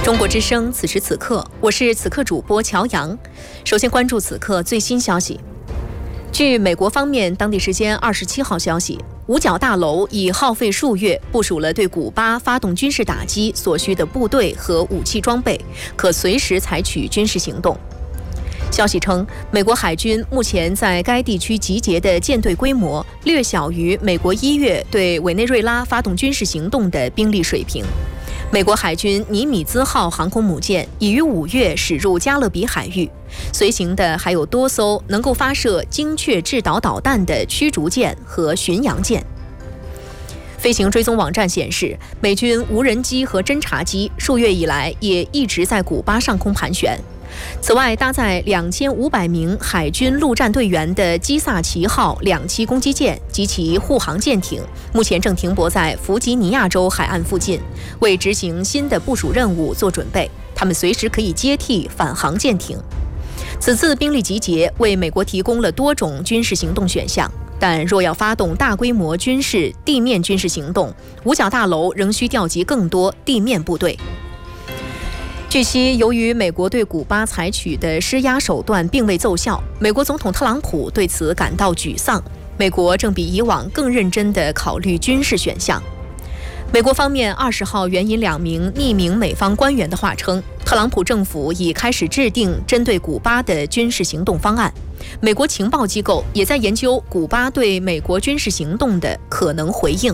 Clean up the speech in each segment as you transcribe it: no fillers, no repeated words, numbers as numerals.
中国之声，此时此刻，我是此刻主播乔阳。首先关注此刻最新消息。据美国方面当地时间27号消息，五角大楼已耗费数月部署了对古巴发动军事打击所需的部队和武器装备，可随时采取军事行动。消息称，美国海军目前在该地区集结的舰队规模略小于美国1月对委内瑞拉发动军事行动的兵力水平。美国海军尼米兹号航空母舰已于5月驶入加勒比海域，随行的还有多艘能够发射精确制导导弹的驱逐舰和巡洋舰。飞行追踪网站显示，美军无人机和侦察机数月以来也一直在古巴上空盘旋。此外，搭载2500名海军陆战队员的基萨奇号2栖攻击舰及其护航舰艇，目前正停泊在弗吉尼亚州海岸附近，为执行新的部署任务做准备。他们随时可以接替返航舰艇。此次兵力集结为美国提供了多种军事行动选项，但若要发动大规模地面军事行动，五角大楼仍需调集更多地面部队。据悉，由于美国对古巴采取的施压手段并未奏效，美国总统特朗普对此感到沮丧。美国正比以往更认真地考虑军事选项。美国方面20号援引2名匿名美方官员的话称，特朗普政府已开始制定针对古巴的军事行动方案。美国情报机构也在研究古巴对美国军事行动的可能回应。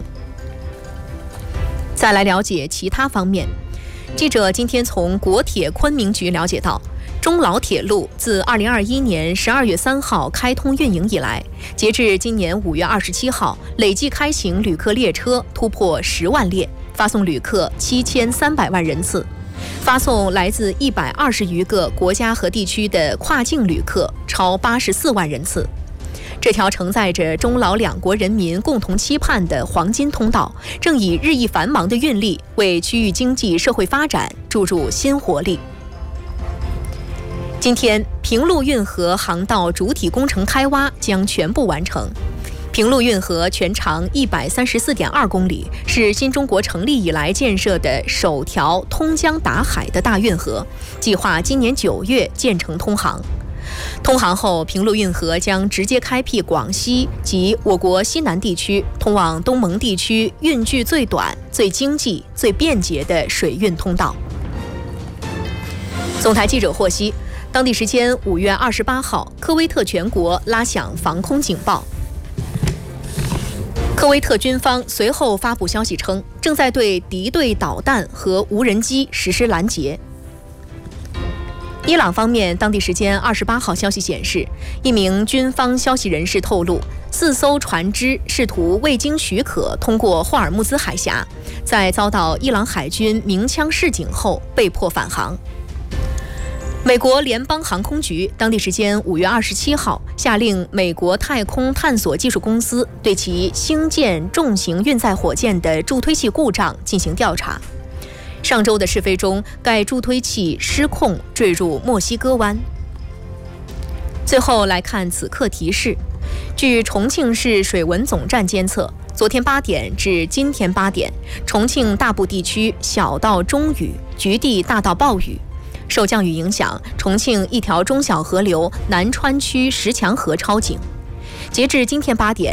再来了解其他方面。记者今天从国铁昆明局了解到，中老铁路自2021年12月3号开通运营以来，截至今年5月27号，累计开行旅客列车突破10万列，发送旅客7300万人次，发送来自120余个国家和地区的跨境旅客超84万人次。这条承载着中老两国人民共同期盼的黄金通道，正以日益繁忙的运力为区域经济社会发展注入新活力。今天，平陆运河航道主体工程开挖将全部完成。平陆运河全长134.2公里，是新中国成立以来建设的首条通江达海的大运河，计划今年9月建成通航。通航后，平陆运河将直接开辟广西及我国西南地区通往东盟地区运距最短、最经济、最便捷的水运通道。总台记者获悉，当地时间5月28号，科威特全国拉响防空警报。科威特军方随后发布消息称，正在对敌对导弹和无人机实施拦截。伊朗方面当地时间28号消息显示，一名军方消息人士透露，4艘船只试图未经许可通过霍尔木兹海峡，在遭到伊朗海军鸣枪示警后被迫返航。美国联邦航空局当地时间5月27号下令美国太空探索技术公司对其星舰重型运载火箭的助推器故障进行调查。上周的试飞中，该助推器失控坠入墨西哥湾。最后来看此刻提示，据重庆市水文总站监测，昨天8点至今天8点，重庆大部地区小到中雨，局地大到暴雨。受降雨影响，重庆一条中小河流南川区石墙河超警。截至今天8点，